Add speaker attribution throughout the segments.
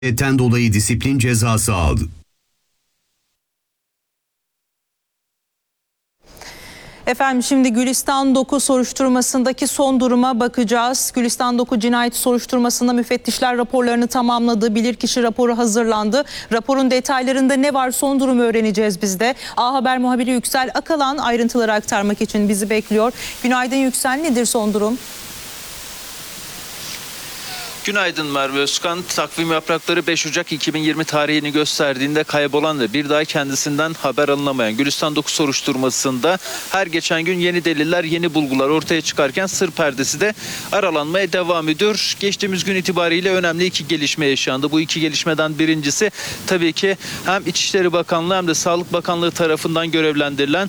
Speaker 1: dolayı disiplin cezası aldı.
Speaker 2: Efendim şimdi Gülistan Doku soruşturmasındaki son duruma bakacağız. Gülistan Doku cinayet soruşturmasında müfettişler raporlarını tamamladı. Bilirkişi raporu hazırlandı. Raporun detaylarında ne var, son durumu öğreneceğiz biz de. A Haber muhabiri Yüksel Akalan ayrıntıları aktarmak için bizi bekliyor. Günaydın Yüksel, nedir son durum?
Speaker 3: Günaydın Merve Özkan. Takvim yaprakları 5 Ocak 2020 tarihini gösterdiğinde kaybolan ve bir daha kendisinden haber alınamayan Gülistan Doku soruşturmasında her geçen gün yeni deliller, yeni bulgular ortaya çıkarken sır perdesi de aralanmaya devam ediyor. Geçtiğimiz gün itibariyle önemli iki gelişme yaşandı. Bu iki gelişmeden birincisi tabii ki hem İçişleri Bakanlığı hem de Sağlık Bakanlığı tarafından görevlendirilen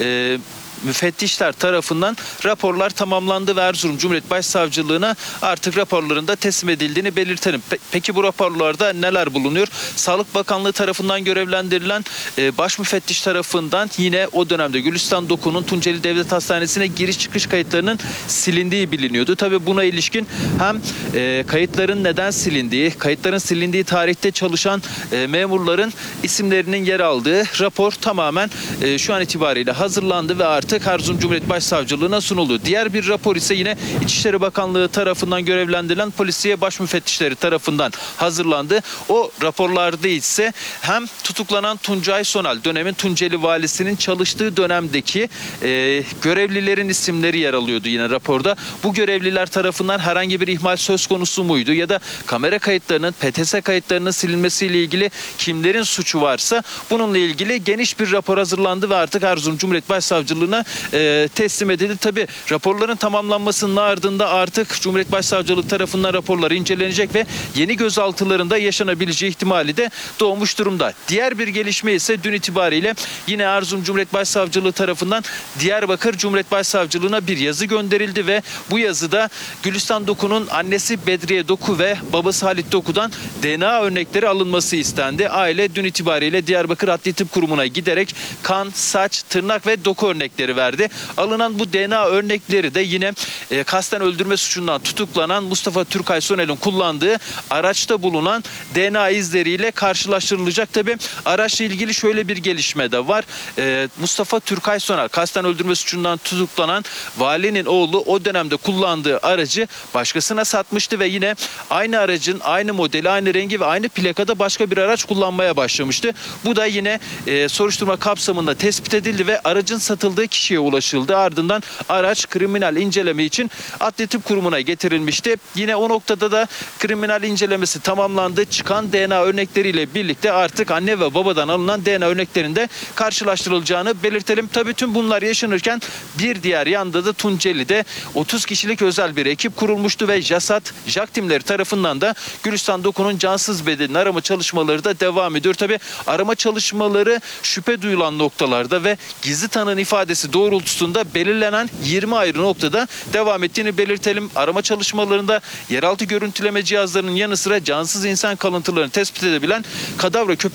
Speaker 3: müfettişler tarafından raporlar tamamlandı ve Erzurum Cumhuriyet Başsavcılığına artık raporların da teslim edildiğini belirtelim. Peki bu raporlarda neler bulunuyor? Sağlık Bakanlığı tarafından görevlendirilen baş müfettiş tarafından yine o dönemde Gülistan Doku'nun Tunceli Devlet Hastanesi'ne giriş çıkış kayıtlarının silindiği biliniyordu. Tabii buna ilişkin hem kayıtların neden silindiği, kayıtların silindiği tarihte çalışan memurların isimlerinin yer aldığı rapor tamamen şu an itibariyle hazırlandı ve artık Erzurum Cumhuriyet Başsavcılığına sunuldu. Diğer bir rapor ise yine İçişleri Bakanlığı tarafından görevlendirilen polisiye baş müfettişleri tarafından hazırlandı. O raporlarda ise hem tutuklanan Tuncay Sonal, dönemin Tunceli valisinin çalıştığı dönemdeki görevlilerin isimleri yer alıyordu yine raporda. Bu görevliler tarafından herhangi bir ihmal söz konusu muydu ya da kamera kayıtlarının, PTS kayıtlarının silinmesiyle ilgili kimlerin suçu varsa bununla ilgili geniş bir rapor hazırlandı ve artık Erzurum Cumhuriyet Başsavcılığına teslim edildi. Tabii raporların tamamlanmasının ardında artık Cumhuriyet Başsavcılığı tarafından raporlar incelenecek ve yeni gözaltılarında yaşanabileceği ihtimali de doğmuş durumda. Diğer bir gelişme ise dün itibariyle yine Erzurum Cumhuriyet Başsavcılığı tarafından Diyarbakır Cumhuriyet Başsavcılığına bir yazı gönderildi ve bu yazıda Gülistan Doku'nun annesi Bedriye Doku ve babası Halit Doku'dan DNA örnekleri alınması istendi. Aile dün itibariyle Diyarbakır Adli Tıp Kurumu'na giderek kan, saç, tırnak ve doku örnekleri verdi. Alınan bu DNA örnekleri de yine kasten öldürme suçundan tutuklanan Mustafa Türkay Sonel'in kullandığı araçta bulunan DNA izleriyle karşılaştırılacak. Tabii araçla ilgili şöyle bir gelişme de var. Mustafa Türkay Sonel kasten öldürme suçundan tutuklanan valinin oğlu o dönemde kullandığı aracı başkasına satmıştı ve yine aynı aracın aynı modeli, aynı rengi ve aynı plakada başka bir araç kullanmaya başlamıştı. Bu da yine soruşturma kapsamında tespit edildi ve aracın satıldığı kişiye ulaşıldı. Ardından araç kriminal inceleme için Adli Tıp Kurumu'na getirilmişti. Yine o noktada da kriminal incelemesi tamamlandı. Çıkan DNA örnekleriyle birlikte artık anne ve babadan alınan DNA örneklerinde karşılaştırılacağını belirtelim. Tabii tüm bunlar yaşanırken bir diğer yanda da Tunceli'de 30 kişilik özel bir ekip kurulmuştu ve JAK timleri tarafından da Gülistan Doku'nun cansız bedenini arama çalışmaları da devam ediyor. Tabii arama çalışmaları şüphe duyulan noktalarda ve gizli tanığın ifadesi doğrultusunda belirlenen 20 ayrı noktada devam ettiğini belirtelim. Arama çalışmalarında yeraltı görüntüleme cihazlarının yanı sıra cansız insan kalıntılarını tespit edebilen kadavra köpek